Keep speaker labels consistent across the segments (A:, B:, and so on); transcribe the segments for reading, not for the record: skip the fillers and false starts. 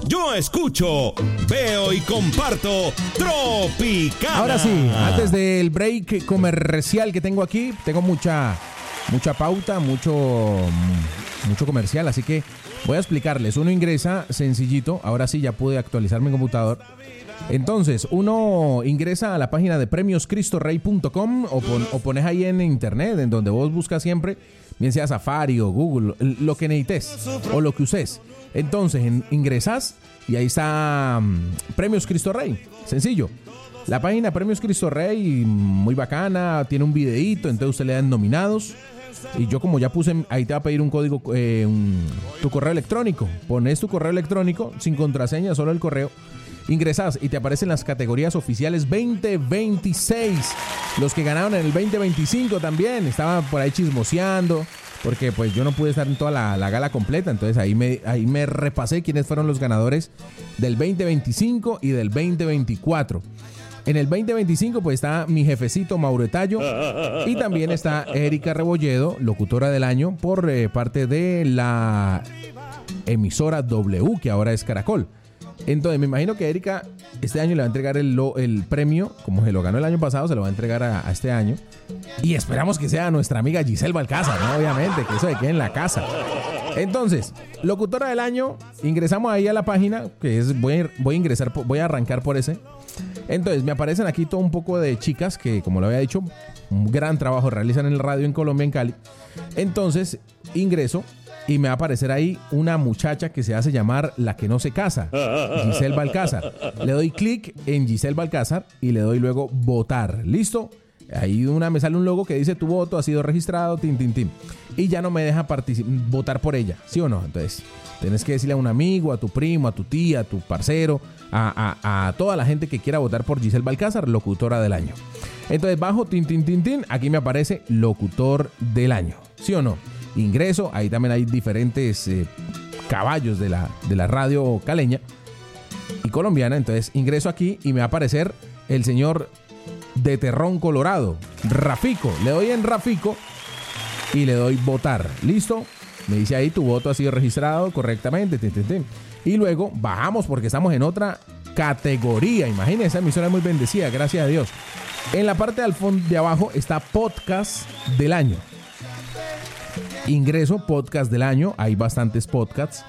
A: Yo escucho, veo y comparto Tropicana.
B: Ahora sí, antes del break comercial que tengo aquí, tengo mucha pauta, mucho comercial, así que voy a explicarles. Uno ingresa sencillito, ahora sí ya pude actualizar mi computador. Entonces, uno ingresa a la página de premioscristorrey.com o pones ahí en internet, en donde vos buscas siempre, bien sea Safari o Google, lo que necesites o lo que uses. Entonces, ingresas y ahí está Premios Cristo Rey. Sencillo. La página Premios Cristo Rey, muy bacana, tiene un videíto, entonces usted le dan nominados. Y yo, como ya puse, ahí te va a pedir un código, tu correo electrónico. Pones tu correo electrónico sin contraseña, solo el correo. Ingresas y te aparecen las categorías oficiales 2026. Los que ganaron en el 2025 también. Estaba por ahí chismoseando, porque pues yo no pude estar en toda la gala completa. Entonces ahí me repasé quiénes fueron los ganadores del 2025 y del 2024. En el 2025 pues está mi jefecito Mauro Tallo y también está Erika Rebolledo, locutora del año por parte de la emisora W, que ahora es Caracol. Entonces me imagino que Erika este año le va a entregar el premio, como se lo ganó el año pasado, se lo va a entregar a este año. Y esperamos que sea nuestra amiga Giselle Balcázar, ¿no? Obviamente, que eso se quede en la casa. Entonces, locutora del año, ingresamos ahí a la página, que es, voy a arrancar por ese. Entonces, me aparecen aquí todo un poco de chicas que, como lo había dicho, un gran trabajo realizan en el radio en Colombia, en Cali. Entonces, ingreso y me va a aparecer ahí una muchacha que se hace llamar la que no se casa, Giselle Balcázar. Le doy clic en Giselle Balcázar y le doy luego votar. ¿Listo? Ahí me sale un logo que dice tu voto ha sido registrado, tin, tin, tin. Y ya no me deja votar por ella, ¿sí o no? Entonces, tienes que decirle a un amigo, a tu primo, a tu tía, a tu parcero, a toda la gente que quiera votar por Giselle Balcázar, locutora del año. Entonces, bajo, tin, tin, tin, tin, aquí me aparece locutor del año, ¿sí o no? Ingreso, ahí también hay diferentes caballos de la radio caleña y colombiana. Entonces ingreso aquí y me va a aparecer el señor de Terrón Colorado, Rafico. Le doy en Rafico y le doy votar. ¿Listo? Me dice ahí tu voto ha sido registrado correctamente. Y luego bajamos porque estamos en otra categoría. Imagínense, esa emisora es muy bendecida, gracias a Dios. En la parte del fondo de abajo está podcast del año. Ingreso, podcast del año. Hay bastantes podcasts.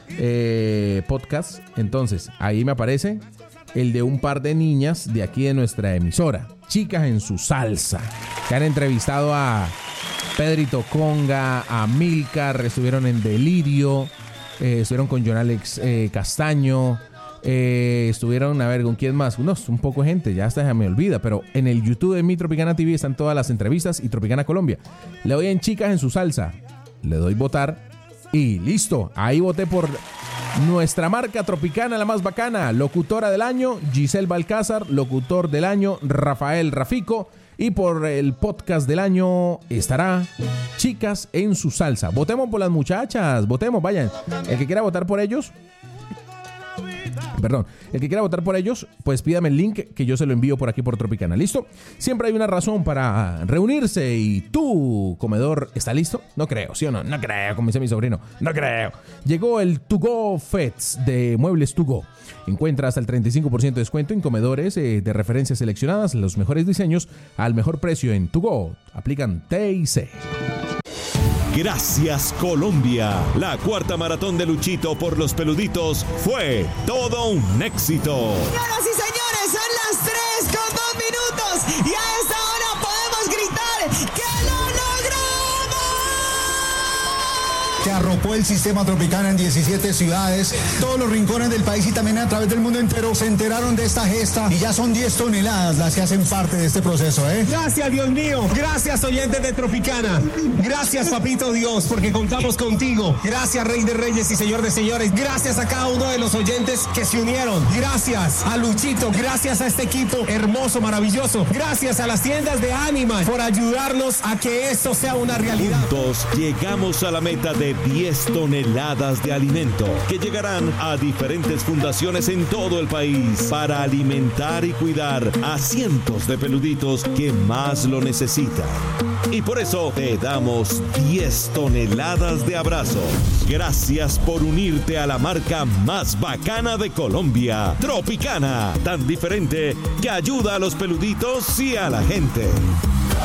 B: Entonces, ahí me aparece el de un par de niñas de aquí de nuestra emisora. Chicas en su salsa. Que han entrevistado a Pedrito Conga, a Milcar. Estuvieron en Delirio. Estuvieron con John Alex Castaño. Estuvieron, a ver, ¿con quién más? No, un poco de gente, ya hasta se me olvida. Pero en el YouTube de mi Tropicana TV están todas las entrevistas y Tropicana Colombia. Le doy en chicas en su salsa. Le doy votar y listo. Ahí voté por nuestra marca Tropicana, la más bacana. Locutora del año, Giselle Balcázar. Locutor del año, Rafael Rafico. Y por el podcast del año estará Chicas en su salsa. Votemos por las muchachas, votemos, vayan. El que quiera votar por ellos, pues pídame el link que yo se lo envío por aquí por Tropicana. ¿Listo? Siempre hay una razón para reunirse. ¿Y tu comedor está listo? No creo, ¿sí o no? No creo, como dice mi sobrino. No creo. Llegó el To Go Fets de Muebles To Go. Encuentra hasta el 35% de descuento en comedores de referencias seleccionadas, los mejores diseños al mejor precio en To Go. Aplican T&C.
A: Gracias Colombia. La cuarta maratón de Luchito por los peluditos fue todo un éxito.
C: Señoras y señores, son las 3:02 y a esta hora podemos gritar que lo logramos.
D: Se arropó el sistema Tropicana en 17 ciudades, todos los rincones del país y también a través del mundo entero se enteraron de esta gesta y ya son 10 toneladas las que hacen parte de este proceso, ¿eh?
E: Gracias, Dios mío. Gracias, oyentes de Tropicana. Gracias, papito Dios, porque contamos contigo. Gracias, Rey de Reyes y Señor de Señores. Gracias a cada uno de los oyentes que se unieron. Gracias a Luchito. Gracias a este equipo hermoso, maravilloso. Gracias a las tiendas de Animal por ayudarnos a que esto sea una realidad.
A: Juntos llegamos a la meta de 10 10 toneladas de alimento que llegarán a diferentes fundaciones en todo el país para alimentar y cuidar a cientos de peluditos que más lo necesitan. Y por eso te damos 10 toneladas de abrazos. Gracias por unirte a la marca más bacana de Colombia, Tropicana, tan diferente que ayuda a los peluditos y a la gente.